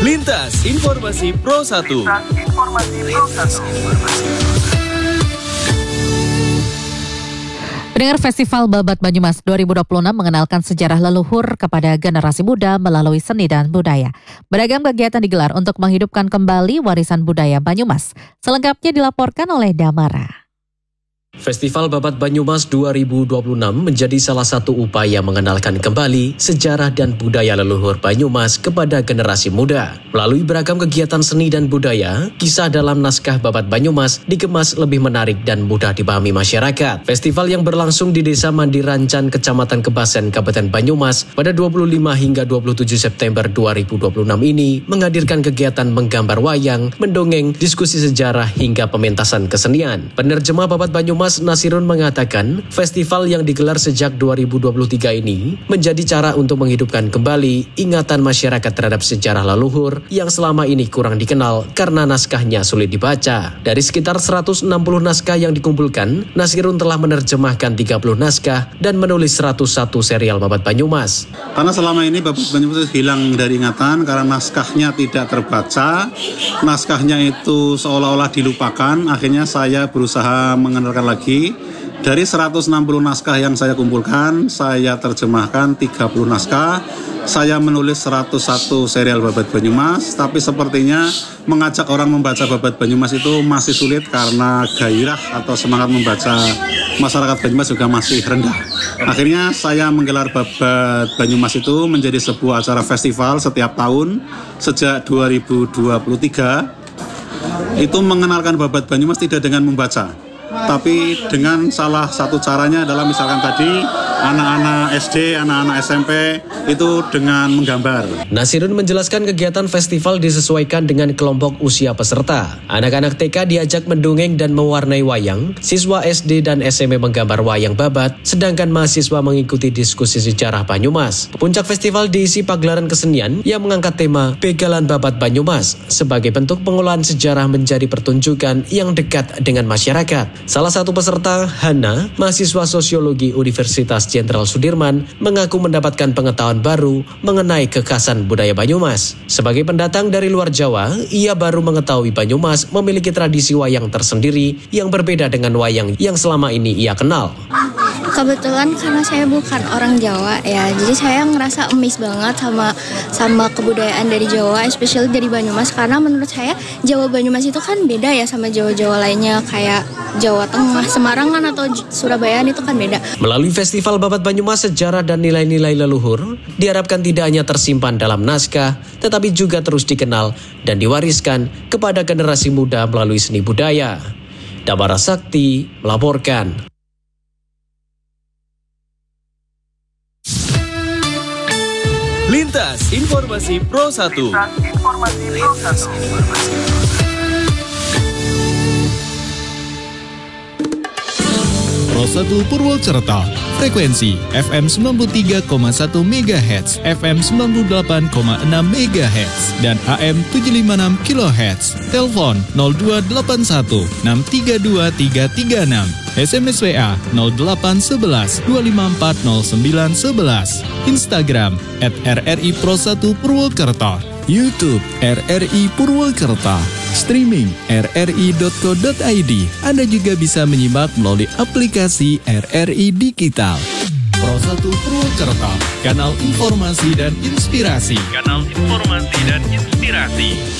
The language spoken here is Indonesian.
Lintas Informasi Pro 1. Pendengar Festival Babat Banyumas 2026 mengenalkan sejarah leluhur kepada generasi muda melalui seni dan budaya. Beragam kegiatan digelar untuk menghidupkan kembali warisan budaya Banyumas. Selengkapnya dilaporkan oleh Damara. Festival Babat Banyumas 2026 menjadi salah satu upaya mengenalkan kembali sejarah dan budaya leluhur Banyumas kepada generasi muda. Melalui beragam kegiatan seni dan budaya, kisah dalam naskah Babat Banyumas dikemas lebih menarik dan mudah dipahami masyarakat. Festival yang berlangsung di Desa Mandirancan, Kecamatan Kebasen, Kabupaten Banyumas pada 25 hingga 27 September 2026 ini menghadirkan kegiatan menggambar wayang, mendongeng, diskusi sejarah hingga pementasan kesenian. Penerjemah Babat Banyumas Nasirun mengatakan, festival yang digelar sejak 2023 ini menjadi cara untuk menghidupkan kembali ingatan masyarakat terhadap sejarah leluhur yang selama ini kurang dikenal karena naskahnya sulit dibaca. Dari sekitar 160 naskah yang dikumpulkan, Nasirun telah menerjemahkan 30 naskah dan menulis 101 serial Babat Banyumas. Karena selama ini Babat Banyumas hilang dari ingatan karena naskahnya tidak terbaca, naskahnya itu seolah-olah dilupakan. Akhirnya saya berusaha mengenalkan lagi. Dari 160 naskah yang saya kumpulkan, saya terjemahkan 30 naskah, saya menulis 101 serial Babat Banyumas, tapi sepertinya mengajak orang membaca Babat Banyumas itu masih sulit karena gairah atau semangat membaca masyarakat Banyumas juga masih rendah. Akhirnya saya menggelar Babat Banyumas itu menjadi sebuah acara festival setiap tahun sejak 2023. Itu mengenalkan Babat Banyumas tidak dengan membaca, tapi dengan salah satu caranya adalah misalkan tadi anak-anak SD, anak-anak SMP itu dengan menggambar. Nasirun menjelaskan kegiatan festival disesuaikan dengan kelompok usia peserta. Anak-anak TK diajak mendongeng dan mewarnai wayang, siswa SD dan SMP menggambar wayang babat, sedangkan mahasiswa mengikuti diskusi sejarah Banyumas. Puncak festival diisi pagelaran kesenian yang mengangkat tema Begalan Babat Banyumas sebagai bentuk pengolahan sejarah menjadi pertunjukan yang dekat dengan masyarakat. Salah satu peserta, Hana, mahasiswa sosiologi Universitas Jenderal Sudirman, mengaku mendapatkan pengetahuan baru mengenai kekhasan budaya Banyumas. Sebagai pendatang dari luar Jawa, ia baru mengetahui Banyumas memiliki tradisi wayang tersendiri yang berbeda dengan wayang yang selama ini ia kenal. Kebetulan karena saya bukan orang Jawa ya, jadi saya ngerasa amazed banget sama kebudayaan dari Jawa, especially dari Banyumas, karena menurut saya Jawa Banyumas itu kan beda ya sama Jawa-Jawa lainnya kayak Jawa Tengah, Semarangan atau Surabaya, itu kan beda. Melalui Festival Babat Banyumas, sejarah dan nilai-nilai leluhur diharapkan tidak hanya tersimpan dalam naskah, tetapi juga terus dikenal dan diwariskan kepada generasi muda melalui seni budaya. Damara Sakti melaporkan. Lintas Informasi Pro 1. Pro 1 Purwokerto, frekuensi FM 93,1 MHz, FM 98,6 MHz, dan AM 756 kHz. Telepon 0281 632 336. SMS WA 0811 254 0911. Instagram @RRI Pro 1 Purwokerto. YouTube RRI Purwokerto. Streaming rri.co.id. Anda juga bisa menyimak melalui aplikasi RRI Digital. Pro 1 Purwokerto, kanal informasi dan inspirasi.